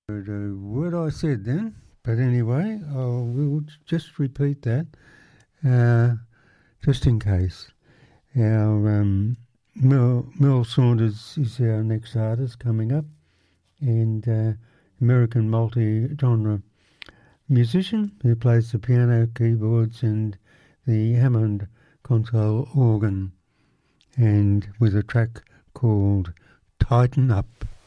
The word I said then, but anyway, we'll just repeat that, just in case. Our Mel Saunders is our next artist coming up, and American multi-genre musician who plays the piano, keyboards, and the Hammond console organ, and with a track called Tighten Up.